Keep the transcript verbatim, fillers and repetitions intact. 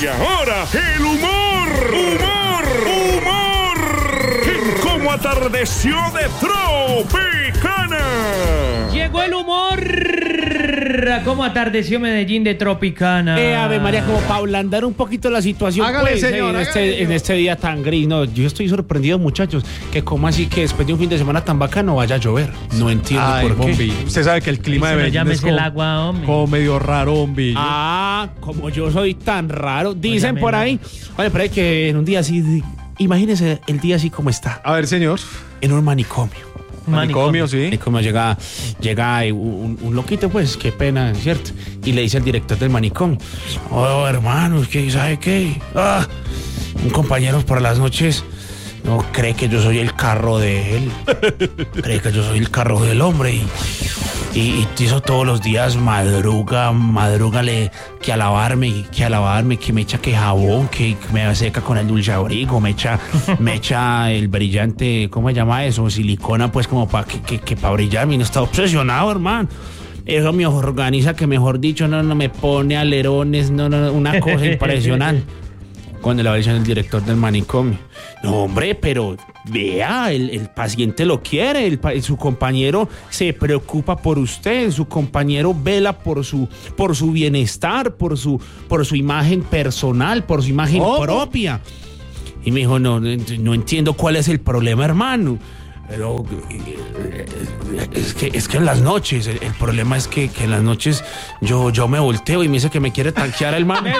Y ahora, el humor. Humor. Humor. En Cómo atardeció de Tropicana. Llegó el humor. ¿Cómo atardeció Medellín de Tropicana? Eh, Ave María, como para ablandar un poquito la situación. Hágale, pues, señor, en, hágale, este, señor. en este día tan gris. No, yo estoy sorprendido, muchachos, que como así que después de un fin de semana tan bacano vaya a llover. No entiendo Ay, por qué. Bombi, usted sabe que el clima de Pero Medellín es llámese el como, agua, hombre. como medio raro, Bombi. Ah, como yo soy tan raro. Dicen Óigame, por no. ahí. Oye, pero es que en un día así, imagínese el día así como está, A ver, señor. en un manicomio. Manicomio, sí. Manicomio llega, llega un, un loquito, pues, qué pena, ¿cierto? Y le dice al director del manicomio: oh, hermanos, ¿qué sabe qué? Ah, un compañero por las noches no cree que yo soy el carro de él. Cree que yo soy el carro del hombre. Y, y, y eso todos los días madruga, madrúgale que a lavarme, y que a lavarme, que me echa que jabón, que me seca con el dulce abrigo, me echa, me echa el brillante, ¿cómo se llama eso? Silicona, pues como para que, que, que para brillarme. Y no está obsesionado, hermano. Eso me organiza, que mejor dicho, no, no me pone alerones, no, no, una cosa impresionante. Cuando le va diciendo el director del manicomio: no, hombre, pero vea, el, el paciente lo quiere, el, su compañero se preocupa por usted, su compañero vela por su, por su bienestar, por su, por su imagen personal, por su imagen ¿Cómo? propia. Y me dijo: no, no entiendo cuál es el problema, hermano. Pero es que, es que en las noches, el, el problema es que, que en las noches yo, yo me volteo y me dice que me quiere tanquear el man.